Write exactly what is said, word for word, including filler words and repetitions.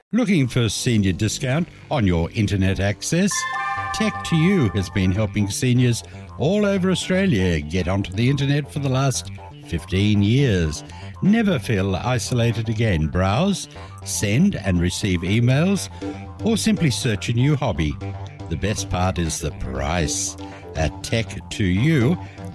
Looking for senior discount on your internet access? Tech to You has been helping seniors all over Australia get onto the internet for the last fifteen years. Never feel isolated again. Browse, send and receive emails, or simply search a new hobby. The best part is the price. At Tech to You,